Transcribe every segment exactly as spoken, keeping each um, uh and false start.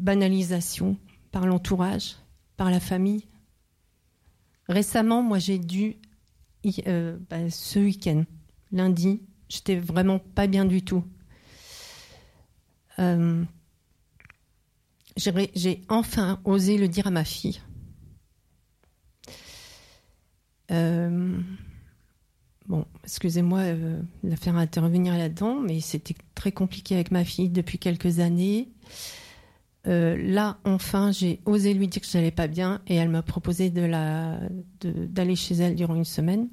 banalisation par l'entourage, par la famille. Récemment, moi, j'ai dû, euh, bah, ce week-end, lundi, j'étais vraiment pas bien du tout. Euh, j'ai, j'ai enfin osé le dire à ma fille. Euh, bon, excusez-moi euh, de la faire intervenir là-dedans, mais c'était très compliqué avec ma fille depuis quelques années. Euh, là, enfin, j'ai osé lui dire que j'allais pas bien et elle m'a proposé de la, de, d'aller chez elle durant une semaine.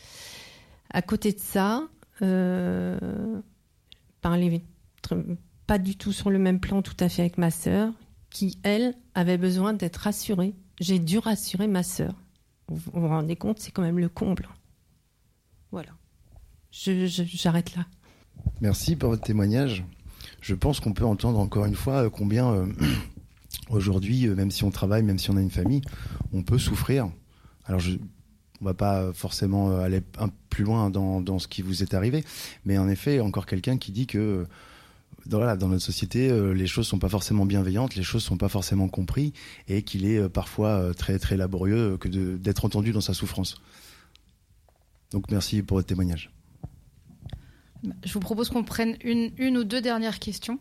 À côté de ça, euh, parler pas du tout sur le même plan tout à fait avec ma sœur, qui, elle, avait besoin d'être rassurée. J'ai dû rassurer ma sœur. Vous vous rendez compte, c'est quand même le comble. Voilà. Je, je, j'arrête là. Merci pour votre témoignage. Je pense qu'on peut entendre encore une fois combien euh, aujourd'hui, euh, même si on travaille, même si on a une famille, on peut souffrir. Alors, je, on va pas forcément aller un peu plus loin dans, dans ce qui vous est arrivé, mais en effet, encore quelqu'un qui dit que dans, voilà, dans notre société, euh, les choses sont pas forcément bienveillantes, les choses sont pas forcément comprises, et qu'il est euh, parfois euh, très très laborieux que de, d'être entendu dans sa souffrance. Donc, merci pour votre témoignage. Je vous propose qu'on prenne une, une ou deux dernières questions.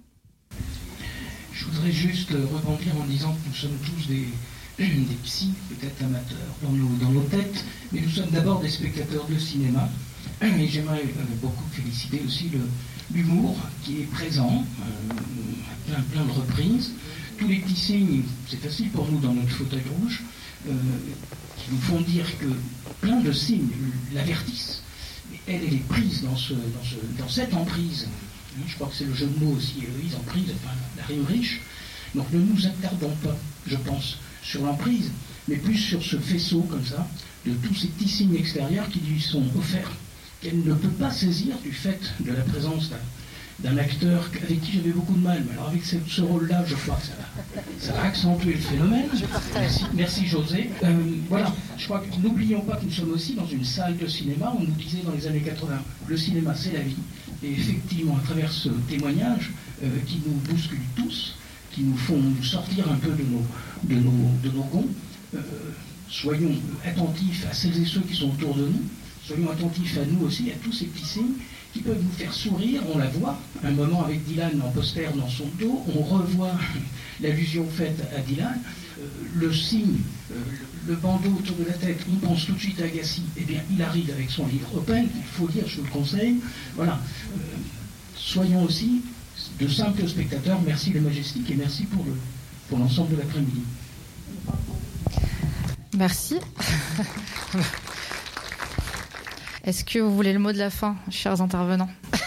Je voudrais juste rebondir en disant que nous sommes tous des, des psys, peut-être amateurs dans nos, dans nos têtes, mais nous sommes d'abord des spectateurs de cinéma. Et j'aimerais beaucoup féliciter aussi le, l'humour qui est présent, euh, à plein, plein de reprises. Tous les petits signes, c'est facile pour nous dans notre fauteuil rouge, euh, qui nous font dire que plein de signes l'avertissent. Elle, elle est prise dans, ce, dans, ce, dans cette emprise. Je crois que c'est le jeu de mots aussi, Héloïse, emprise, enfin, la rime riche. Donc ne nous attardons pas, je pense, sur l'emprise, mais plus sur ce faisceau, comme ça, de tous ces petits signes extérieurs qui lui sont offerts, qu'elle ne peut pas saisir du fait de la présence d'un, d'un acteur avec qui j'avais beaucoup de mal. Mais alors avec ce, ce rôle-là, je crois que ça va, ça va accentuer le phénomène. Merci, merci José. Euh, voilà, je crois que n'oublions pas que nous sommes aussi dans une salle de cinéma. On nous disait dans les années quatre-vingts, le cinéma c'est la vie. Et effectivement, à travers ce témoignage euh, qui nous bouscule tous, qui nous font nous sortir un peu de nos, de nos, de nos gonds, euh, soyons attentifs à celles et ceux qui sont autour de nous, soyons attentifs à nous aussi, à tous ces petits signes qui peuvent nous faire sourire. On la voit, un moment avec Dylan en poster dans son dos, on revoit l'allusion faite à Dylan, euh, le signe, euh, le, le bandeau autour de la tête, on pense tout de suite à Agassi, eh bien il arrive avec son livre Open, il faut lire, je vous le conseille. Voilà, euh, soyons aussi de simples spectateurs. Merci les Majestiques et merci pour, le, pour l'ensemble de l'après-midi. Merci. Est-ce que vous voulez le mot de la fin, chers intervenants ?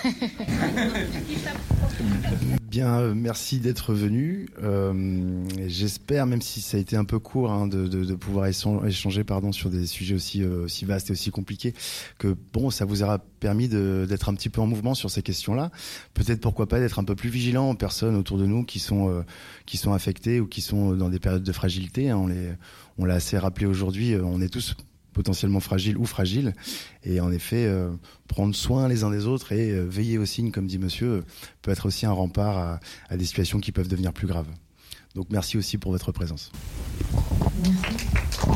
Bien, euh, merci d'être venu. Euh, j'espère, même si ça a été un peu court, hein, de, de, de pouvoir échanger pardon, sur des sujets aussi, euh, aussi vastes et aussi compliqués, que bon, ça vous aura permis de, d'être un petit peu en mouvement sur ces questions-là. Peut-être, pourquoi pas, d'être un peu plus vigilant aux personnes autour de nous qui sont, euh, qui sont affectées ou qui sont dans des périodes de fragilité. Hein. On, les, on l'a assez rappelé aujourd'hui, euh, on est tous potentiellement fragiles ou fragiles, et en effet euh, prendre soin les uns des autres et euh, veiller aux signes, comme dit monsieur, euh, peut être aussi un rempart à, à des situations qui peuvent devenir plus graves. Donc merci aussi pour votre présence. Merci.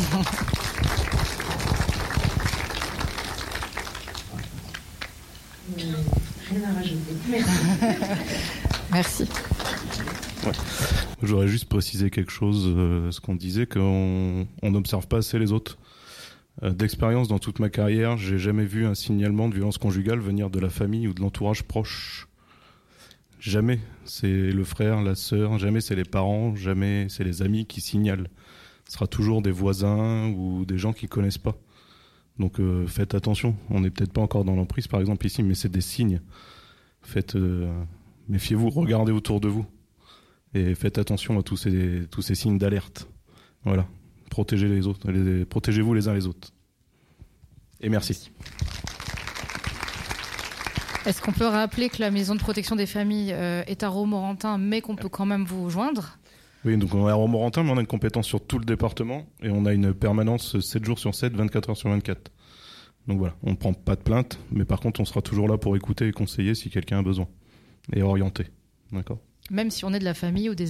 Rien à rajouter. Merci. Merci. Ouais. J'aurais juste précisé quelque chose, euh, ce qu'on disait, qu'on n'observe pas assez les autres. D'expérience dans toute ma carrière, j'ai jamais vu un signalement de violence conjugale venir de la famille ou de l'entourage proche. Jamais. C'est le frère, la sœur, jamais c'est les parents, jamais c'est les amis qui signalent. Ce sera toujours des voisins ou des gens qui connaissent pas. Donc euh, faites attention. On n'est peut-être pas encore dans l'emprise par exemple ici, mais c'est des signes. Faites, euh, méfiez-vous, regardez autour de vous. Et faites attention à tous ces, tous ces signes d'alerte. Voilà. Protégez les autres, les, protégez-vous les uns les autres. Et merci. Est-ce qu'on peut rappeler que la maison de protection des familles euh, est à Romorantin, mais qu'on peut quand même vous joindre ? Oui, donc on est à Romorantin, mais on a une compétence sur tout le département et on a une permanence sept jours sur sept, vingt-quatre heures sur vingt-quatre. Donc voilà, on ne prend pas de plainte, mais par contre on sera toujours là pour écouter et conseiller si quelqu'un a besoin et orienter. D'accord ? Même si on est de la famille ou des